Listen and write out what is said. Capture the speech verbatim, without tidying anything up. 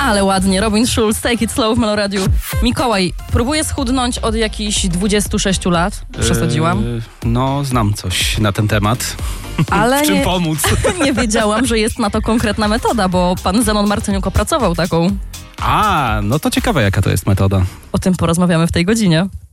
Ale ładnie. Robin Schulz, Take It Slow w Meloradiu. Mikołaj, próbuję schudnąć od jakichś dwudziestu sześciu lat. Przesadziłam. Yy, no, znam coś na ten temat. Ale w czym nie, pomóc? nie wiedziałam, że jest na to konkretna metoda, bo pan Zenon Marceniuk opracował taką. A, no to ciekawe, jaka to jest metoda. O tym porozmawiamy w tej godzinie.